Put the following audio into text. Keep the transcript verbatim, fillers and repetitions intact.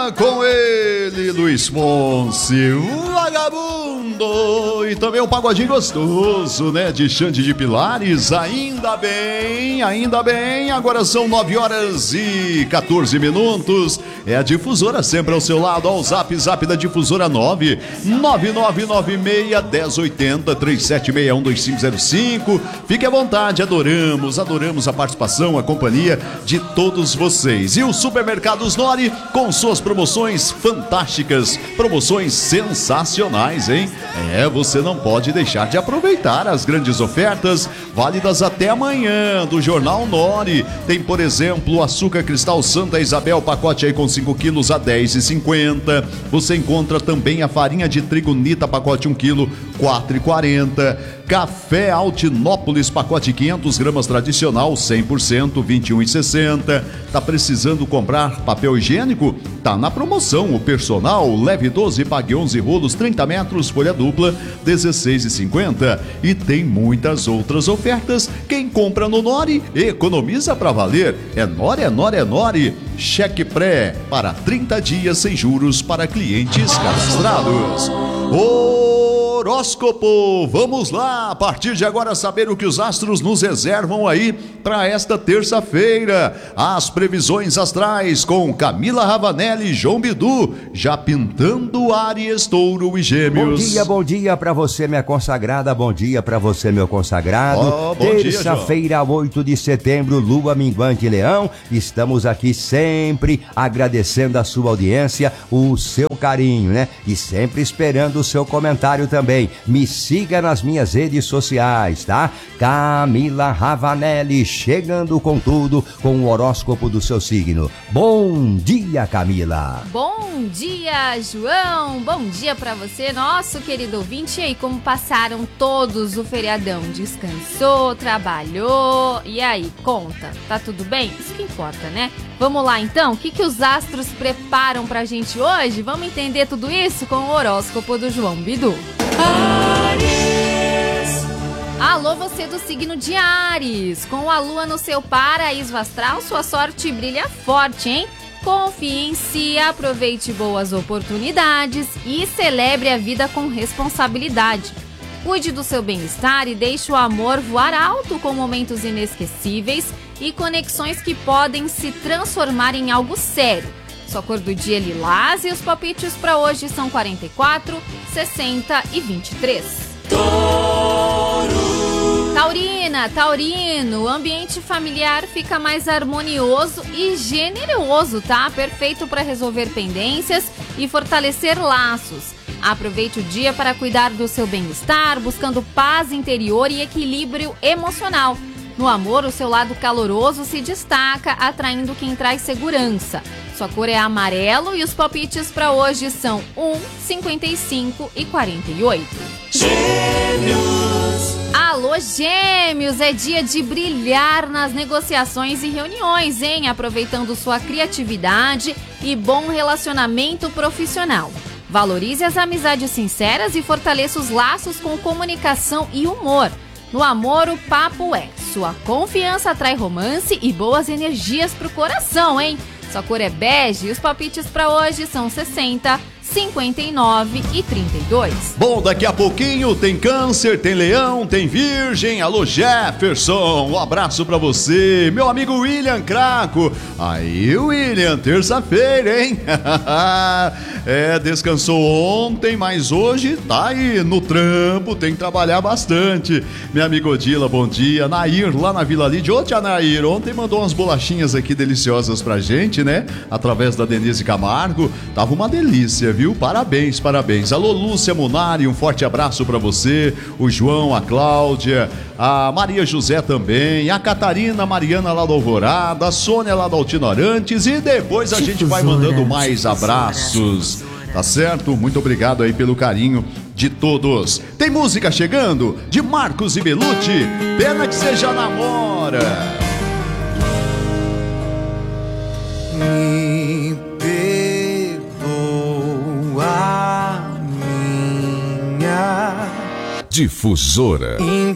com ele, Luiz Fonsi, vagabundo, e também um pagodinho gostoso, né, de Xande de Pilares. Ainda bem, ainda bem, agora são nove horas e quatorze minutos, é a Difusora sempre ao seu lado, ao zap zap da Difusora nove nove nove nove seis um zero oito zero três sete seis um dois cinco zero cinco. Fique à vontade, adoramos, adoramos a participação, a companhia de todos vocês. E o Supermercados Nori com suas promoções fantásticas, promoções sensacionais, hein? É, você não pode deixar de aproveitar as grandes ofertas válidas até amanhã do Jornal Nori. Tem, por exemplo, açúcar cristal Santa Isabel, pacote aí com cinco quilos a dez reais e cinquenta centavos. Você encontra também a farinha de trigo Nita, pacote um quilo, quatro reais e quarenta centavos. Café Altinópolis, pacote quinhentas gramas tradicional, cem por cento, vinte e um reais e sessenta centavos. Tá precisando comprar papel higiênico? Tá na promoção. O Personal, leve doze, pague onze rolos, trinta metros, folha dupla, dezesseis reais e cinquenta centavos. E tem muitas outras ofertas. Quem compra no Nori, economiza pra valer. É Nori, é Nori, é Nori. Cheque pré para trinta dias sem juros para clientes cadastrados. Horóscopo, vamos lá, a partir de agora saber o que os astros nos reservam aí para esta terça-feira. As previsões astrais com Camila Ravanelli e João Bidu, já pintando Áries, Touro e Gêmeos. Bom dia, bom dia para você, minha consagrada, bom dia para você, meu consagrado. Oh, terça-feira, oito de setembro, lua minguante Leão, estamos aqui sempre agradecendo a sua audiência, o seu carinho, né? E sempre esperando o seu comentário também. Me siga nas minhas redes sociais, tá? Camila Ravanelli, chegando com tudo, com o horóscopo do seu signo. Bom dia, Camila. Bom dia, João. Bom dia pra você, nosso querido ouvinte. E aí, como passaram todos o feriadão? Descansou, trabalhou? E aí, conta, tá tudo bem? Isso que importa, né? Vamos lá, então? O que, que os astros preparam pra gente hoje? Vamos entender tudo isso com o horóscopo do João Bidu. Áries. Alô, você do signo de Áries. Com a lua no seu paraíso astral, sua sorte brilha forte, hein? Confie em si, aproveite boas oportunidades e celebre a vida com responsabilidade. Cuide do seu bem-estar e deixe o amor voar alto com momentos inesquecíveis e conexões que podem se transformar em algo sério. Sua cor do dia é lilás e os palpites para hoje são quarenta e quatro, sessenta e vinte e três. Touro. Taurina, taurino, o ambiente familiar fica mais harmonioso e generoso, tá? Perfeito para resolver pendências e fortalecer laços. Aproveite o dia para cuidar do seu bem-estar, buscando paz interior e equilíbrio emocional. No amor, o seu lado caloroso se destaca, atraindo quem traz segurança. Sua cor é amarelo e os palpites para hoje são um, cinquenta e cinco e quarenta e oito. Gêmeos. Alô, Gêmeos! É dia de brilhar nas negociações e reuniões, hein? Aproveitando sua criatividade e bom relacionamento profissional. Valorize as amizades sinceras e fortaleça os laços com comunicação e humor. No amor, o papo é: sua confiança atrai romance e boas energias pro coração, hein? Sua cor é bege e os palpites para hoje são sessenta, cinquenta e nove e trinta e dois. Bom, daqui a pouquinho tem Câncer, tem Leão, tem Virgem. Alô, Jefferson, um abraço pra você. Meu amigo William Craco. Aí, William, terça-feira, hein? É, descansou ontem, mas hoje tá aí no trampo, tem que trabalhar bastante. Minha amiga Odila, bom dia. Nair, lá na Vila Lídia. Ô, tia Nair, ontem mandou umas bolachinhas aqui deliciosas pra gente, né? Através da Denise Camargo. Tava uma delícia, viu? Parabéns, parabéns. Alô, Lúcia Munari, um forte abraço pra você. O João, a Cláudia, a Maria José também, a Catarina, a Mariana lá do Alvorada, a Sônia lá do Altinorantes. E depois a gente vai mandando mais abraços. Tá certo? Muito obrigado aí pelo carinho de todos. Tem música chegando de Marcos e Belucci. Pena que você já namora. Me perdoa minha Difusora.